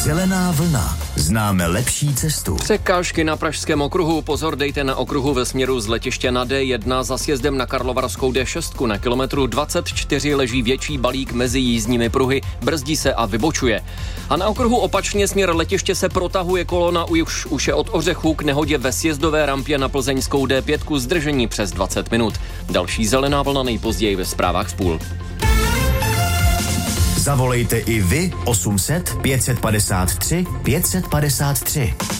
Zelená vlna. Známe lepší cestu. Překážky na pražském okruhu. Pozor, dejte na okruhu ve směru z letiště na D1 za sjezdem na Karlovarskou D6. Na kilometru 24 leží větší balík mezi jízdními pruhy, brzdí se a vybočuje. A na okruhu opačně směr letiště se protahuje kolona už je od Ořechů k nehodě ve sjezdové rampě na plzeňskou D5, zdržení přes 20 minut. Další zelená vlna nejpozději ve zprávách v půl. Zavolejte i vy 800 553 553.